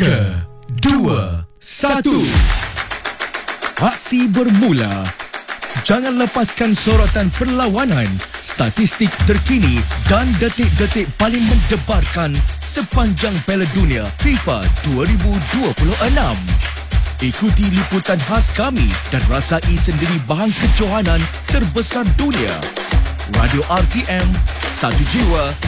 3, 2, 1. Aksi bermula. Jangan lepaskan sorotan perlawanan, statistik terkini dan detik-detik paling mendebarkan sepanjang Piala Dunia FIFA 2026. Ikuti liputan khas kami dan rasai sendiri bahan kejohanan terbesar dunia. Radio RTM, satu jiwa,